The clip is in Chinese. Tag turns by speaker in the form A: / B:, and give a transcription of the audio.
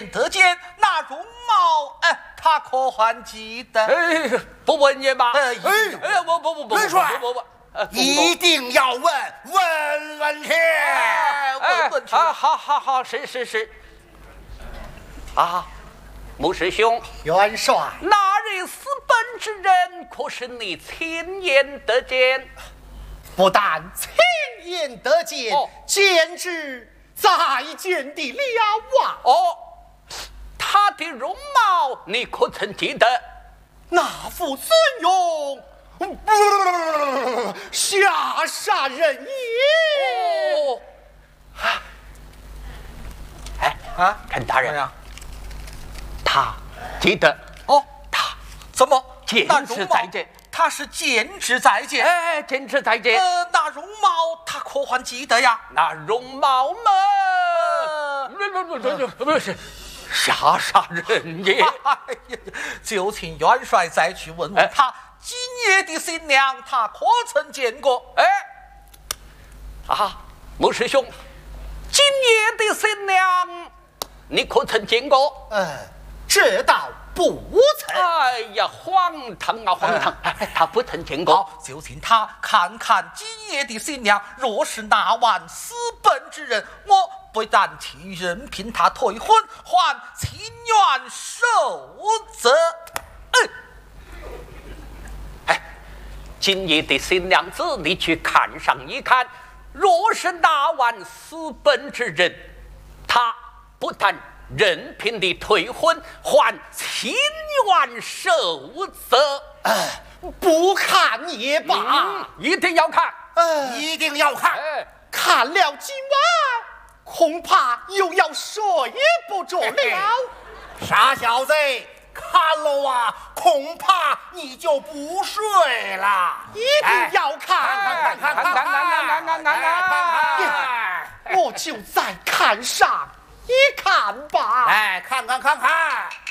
A: 得见，那容貌，他可还记得？
B: 不问也罢。
A: 不，
C: 元帅，一定要问去。
A: 问去。
B: 好，是。啊，穆师兄，
C: 元帅，
B: 那人私奔之人，可是你亲眼得见？
C: 不但亲眼得见，简直再见的了啊！
B: 他的容貌你可曾记得？
C: 那副尊容，下杀人也。
B: 陈大人，他记得他
A: 怎么
B: 坚持再见？
A: 他是坚持再见，
B: 坚持再见。
A: 那容貌他可还记得呀？
B: 那容貌嘛，不是下杀人也。
A: 就请元帅再去问问他，今夜的新娘他可曾见过？
B: 穆师兄，今夜的新娘你可曾见过？
C: 这倒不曾。
B: 哎呀，荒唐啊，荒唐！他不曾见过。
A: 就请他看看今夜的新娘，若是那晚私奔之人，我不但替任凭他退婚，还情愿受责。
B: 今夜的新娘子，你去看上一看，若是那晚私奔之人，他不但任凭你退婚，还情愿受责。
C: 不看也罢，
B: 一定要看，
C: 一定要看。看了今晚，恐怕又要睡不着了。傻小子，看了啊，恐怕你就不睡了。一定要看，我就再看上一看吧。
D: 看。